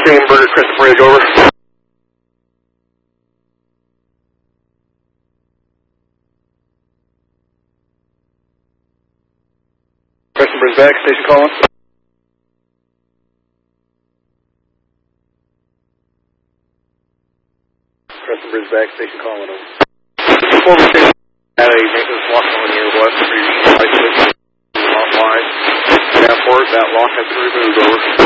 Greenberg at Crescent Bridge, over. Crescent Bridge back, station calling. Crescent Bridge back, station calling, over. Before we say had a maintenance lock on here, what? Previously, lock line. Airport, that lock has been removed, over.